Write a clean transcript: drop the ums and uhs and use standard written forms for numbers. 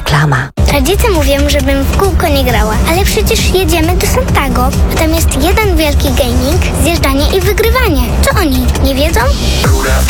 Reklama. Rodzice mówią, żebym w kółko nie grała, ale przecież jedziemy do Santago, a tam jest jeden wielki gaming, zjeżdżanie i wygrywanie. Czy oni nie wiedzą?